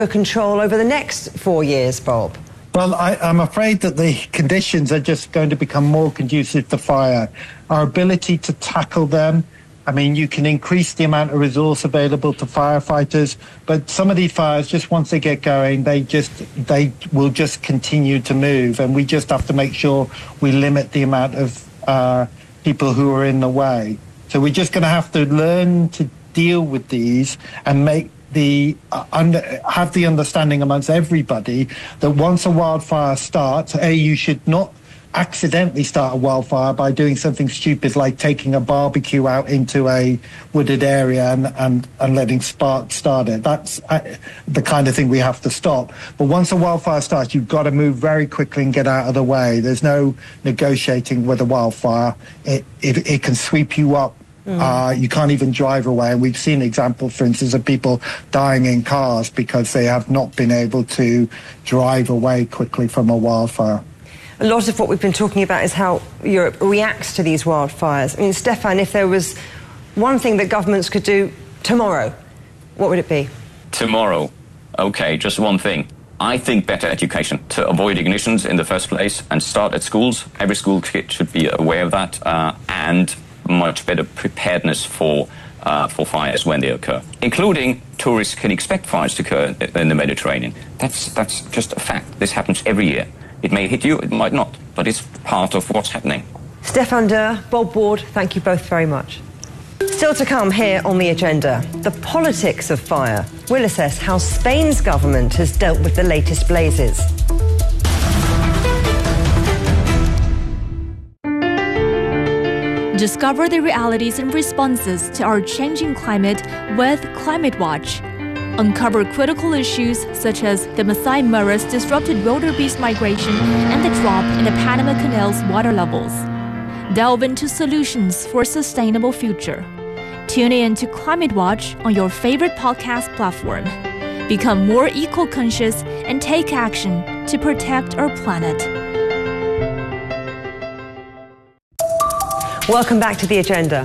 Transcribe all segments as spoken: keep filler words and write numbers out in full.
control over the next four years, Bob? Well, I, I'm afraid that the conditions are just going to become more conducive to fire. Our ability to tackle them, I mean, you can increase the amount of resource available to firefighters, but some of these fires, just once they get going, they just they will just continue to move, and we just have to make sure we limit the amount of uh, people who are in the way. So we're just going to have to learn to deal with these and make the uh, under, have the understanding amongst everybody that once a wildfire starts, A, you should not accidentally start a wildfire by doing something stupid like taking a barbecue out into a wooded area and, and, and letting sparks start it. That's uh, the kind of thing we have to stop. But once a wildfire starts, you've got to move very quickly and get out of the way. There's no negotiating with a wildfire. It, it, it can sweep you up. Mm. Uh, you can't even drive away. And we've seen examples, for instance, of people dying in cars because they have not been able to drive away quickly from a wildfire. A lot of what we've been talking about is how Europe reacts to these wildfires. I mean, Stefan, if there was one thing that governments could do tomorrow, what would it be? Tomorrow? Okay, just one thing. I think better education to avoid ignitions in the first place and start at schools. Every school kid should be aware of that, uh, and much better preparedness for uh, for fires when they occur, including tourists can expect fires to occur in the Mediterranean. That's that's just a fact. This happens every year. It may hit you, it might not, but it's part of what's happening. Stefan Durr, Bob Ward, thank you both very much. Still to come here on the agenda, the politics of fire. We'll assess how Spain's government has dealt with the latest blazes. Discover the realities and responses to our changing climate with Climate Watch. Uncover critical issues such as the Masai Mara's disrupted wildebeest migration and the drop in the Panama Canal's water levels. Delve into solutions for a sustainable future. Tune in to Climate Watch on your favorite podcast platform. Become more eco-conscious and take action to protect our planet. Welcome back to the agenda.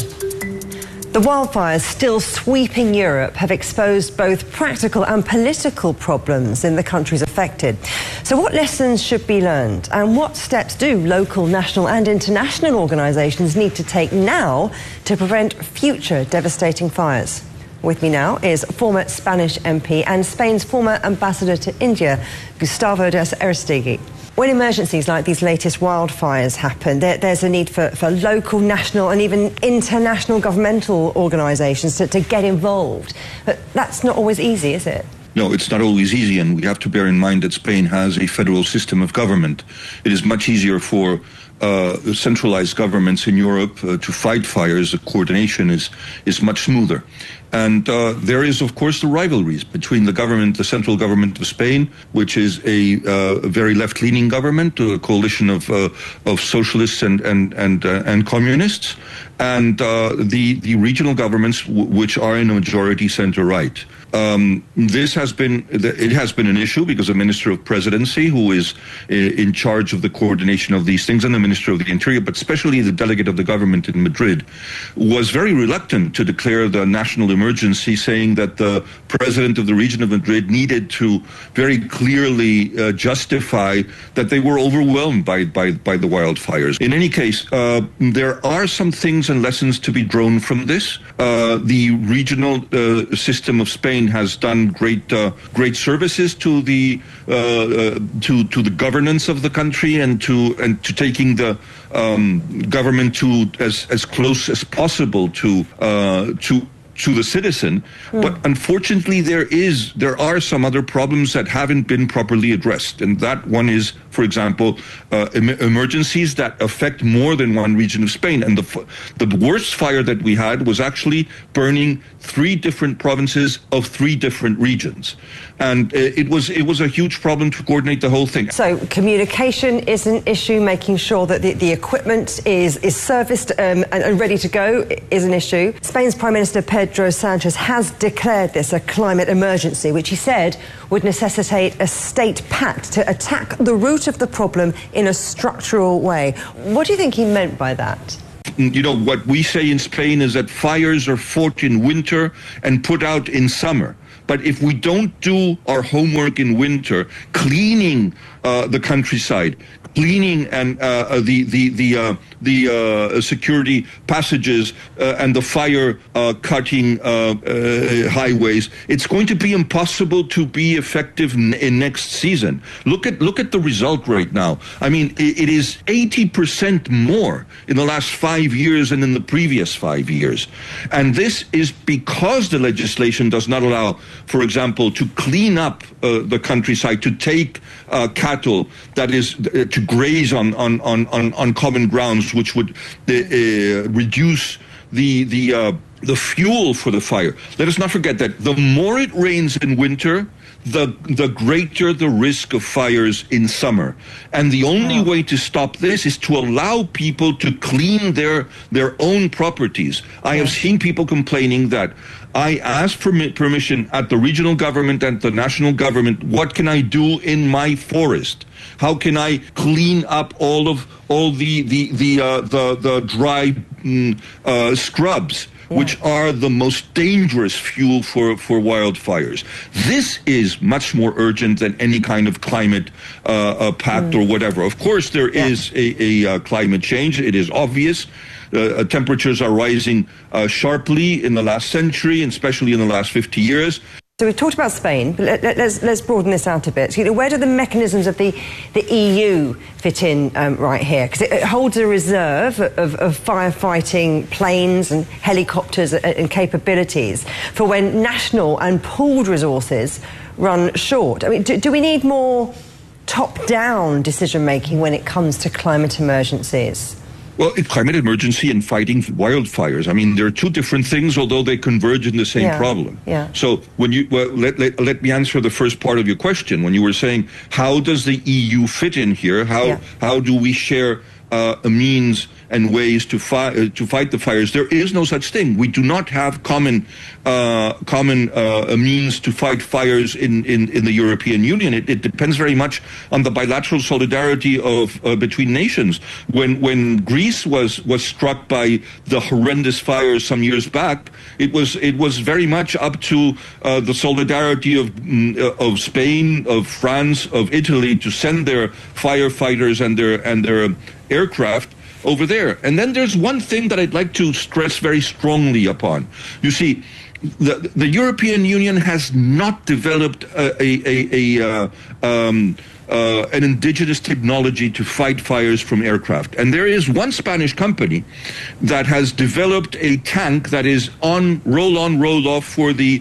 The wildfires still sweeping Europe have exposed both practical and political problems in the countries affected. So what lessons should be learned, and what steps do local, national and international organisations need to take now to prevent future devastating fires? With me now is former Spanish M P and Spain's former ambassador to India, Gustavo de Aristegui. When emergencies like these latest wildfires happen, there, there's a need for, for local, national and even international governmental organisations to, to get involved. But that's not always easy, is it? No, it's not always easy, and we have to bear in mind that Spain has a federal system of government. It is much easier for uh, centralized governments in Europe uh, to fight fires. The coordination is, is much smoother. And uh, there is, of course, the rivalries between the government, the central government of Spain, which is a, uh, a very left-leaning government, a coalition of uh, of socialists and and and, uh, and communists, and uh, the the regional governments, w which are in a majority center-right. Um, this has been it has been an issue because the Minister of Presidency, who is in charge of the coordination of these things, and the Minister of the Interior, but especially the delegate of the government in Madrid, was very reluctant to declare the national emergency, saying that the president of the region of Madrid needed to very clearly uh, justify that they were overwhelmed by, by, by the wildfires. In any case, uh, there are some things and lessons to be drawn from this. Uh, the regional uh, system of Spain has done great uh, great services to the uh, uh, to to the governance of the country and to and to taking the um, government to as as close as possible to uh, to. to the citizen, mm. but unfortunately there is there are some other problems that haven't been properly addressed, and that one is, for example, uh, em emergencies that affect more than one region of Spain. And the the worst fire that we had was actually burning three different provinces of three different regions, and uh, it was it was a huge problem to coordinate the whole thing. So communication is an issue. Making sure that the, the equipment is is serviced um, and, and ready to go is an issue. Spain's Prime Minister Pedro Sanchez has declared this a climate emergency, which he said would necessitate a state pact to attack the root of the problem in a structural way. What do you think he meant by that? You know, what we say in Spain is that fires are fought in winter and put out in summer. But if we don't do our homework in winter, cleaning uh, the countryside, cleaning and uh, the the the uh, the uh, security passages uh, and the fire uh, cutting uh, uh, highways, it's going to be impossible to be effective in, in next season. Look at look at the result right now. I mean, it, it is eighty percent more in the last five years than in the previous five years, and this is because the legislation does not allow, for example, to clean up uh, the countryside, to take uh, cattle that is uh, to graze on on on on, on common grounds, which would uh, uh, reduce the the uh, the fuel for the fire. Let us not forget that the more it rains in winter, the the greater the risk of fires in summer. And the only way to stop this is to allow people to clean their their own properties. I have seen people complaining that I asked for permission at the regional government and the national government. What can I do in my forest? How can I clean up all of all the the the uh, the, the dry mm, uh, scrubs, yeah, which are the most dangerous fuel for, for wildfires? This is much more urgent than any kind of climate uh, uh, pact mm. or whatever. Of course, there yeah. is a, a uh, climate change. It is obvious. Uh, temperatures are rising uh, sharply in the last century, and especially in the last fifty years. So we've talked about Spain, but let, let, let's, let's broaden this out a bit. You know, where do the mechanisms of the, the E U fit in um, right here? Because it, it holds a reserve of, of firefighting planes and helicopters and, and capabilities for when national and pooled resources run short. I mean, do, do we need more top-down decision-making when it comes to climate emergencies? Well, it's climate emergency and fighting wildfires. I mean, there are two different things, although they converge in the same yeah. problem. Yeah. So when you well, let, let let me answer the first part of your question. When you were saying, how does the E U fit in here? How yeah. how do we share uh, a means and ways to fight uh, to fight the fires? There is no such thing. We do not have common uh, common uh, means to fight fires in, in, in the European Union. It, it depends very much on the bilateral solidarity of uh, between nations. When when Greece was was struck by the horrendous fires some years back, it was it was very much up to uh, the solidarity of uh, of Spain, of France, of Italy to send their firefighters and their and their aircraft over there. And then there's one thing that I'd like to stress very strongly upon. You see, the, the European Union has not developed a, a, a, a uh, um, uh, an indigenous technology to fight fires from aircraft. And there is one Spanish company that has developed a tank that is on roll-on, roll-off for the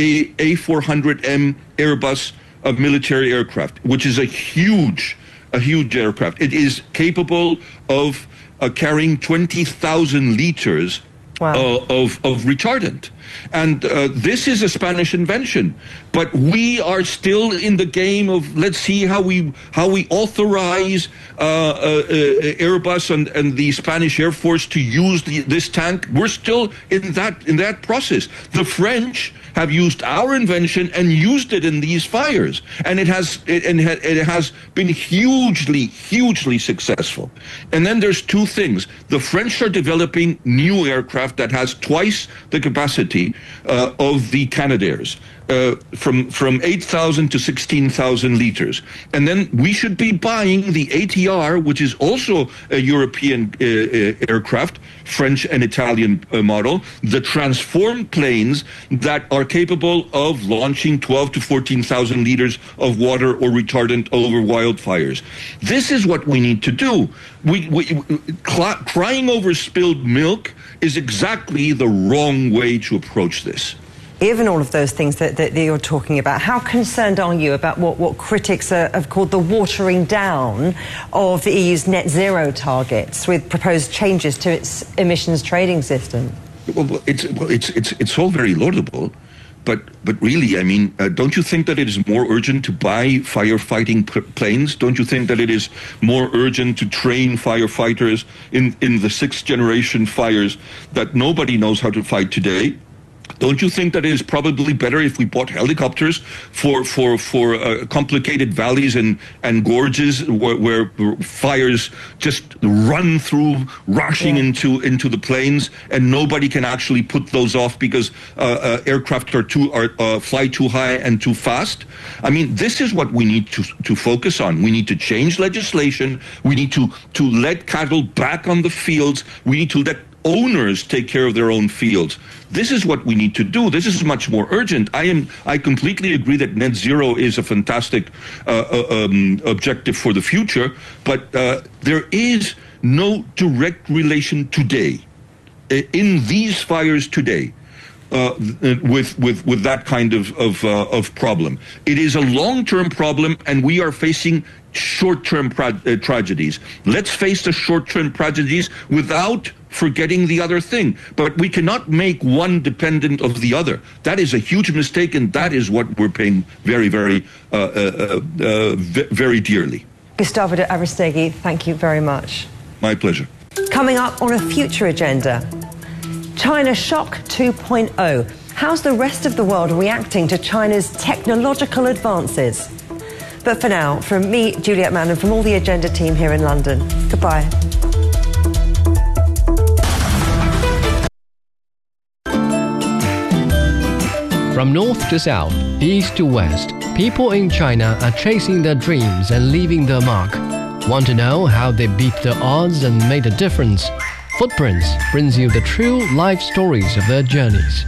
A four hundred M Airbus of military aircraft, which is a huge, a huge aircraft. It is capable of Uh, carrying twenty thousand liters wow. uh, of, of retardant. And uh, this is a Spanish invention. But we are still in the game of let's see how we how we authorize uh, uh, uh, Airbus and, and the Spanish Air Force to use the, this tank. We're still in that in that process. The French have used our invention and used it in these fires, and it has it, and it has been hugely, hugely successful. And then there's two things: the French are developing new aircraft that has twice the capacity uh, of the Canadairs. Uh, from from eight thousand to sixteen thousand liters. And then we should be buying the A T R, which is also a European uh, uh, aircraft, French and Italian uh, model, the transformed planes that are capable of launching twelve to fourteen thousand liters of water or retardant over wildfires. This is what we need to do. We, we cl- crying over spilled milk is exactly the wrong way to approach this. Given all of those things that, that you're talking about, how concerned are you about what, what critics are, have called the watering down of the E U's net zero targets with proposed changes to its emissions trading system? Well, it's well, it's it's it's all very laudable, but but really, I mean, uh, don't you think that it is more urgent to buy firefighting p- planes? Don't you think that it is more urgent to train firefighters in in the sixth generation fires that nobody knows how to fight today? Don't you think that it is probably better if we bought helicopters for for for uh, complicated valleys and and gorges where, where fires just run through, rushing yeah. into into the plains, and nobody can actually put those off because uh, uh, aircraft are too are uh, fly too high and too fast? I mean, this is what we need to to focus on. We need to change legislation. We need to to let cattle back on the fields. We need to let owners take care of their own fields. This is what we need to do. This is much more urgent. I am. I completely agree that net zero is a fantastic uh, uh, um, objective for the future, but uh, there is no direct relation today in these fires today uh, with with with that kind of of, uh, of problem. It is a long-term problem, and we are facing short-term pra- uh, tragedies. Let's face the short-term tragedies without forgetting the other thing. But we cannot make one dependent of the other. That is a huge mistake, and that is what we're paying very, very, uh, uh, uh, very dearly. Gustavo de Aristegui, thank you very much. My pleasure. Coming up on a future agenda, China Shock two point oh. How's the rest of the world reacting to China's technological advances? But for now, from me, Juliet Mann, and from all the Agenda team here in London, goodbye. From north to south, east to west, people in China are chasing their dreams and leaving their mark. Want to know how they beat the odds and made a difference? Footprints brings you the true life stories of their journeys.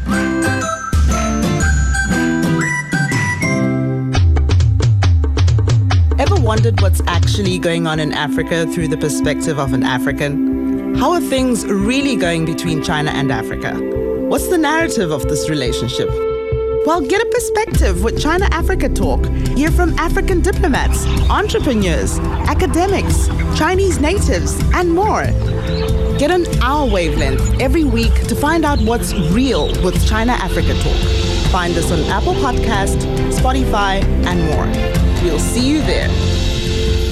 Ever wondered what's actually going on in Africa through the perspective of an African? How are things really going between China and Africa? What's the narrative of this relationship? Well, get a perspective with China Africa Talk. Hear from African diplomats, entrepreneurs, academics, Chinese natives, and more. Get on our wavelength every week to find out what's real with China Africa Talk. Find us on Apple Podcast, Spotify, and more. We'll see you there.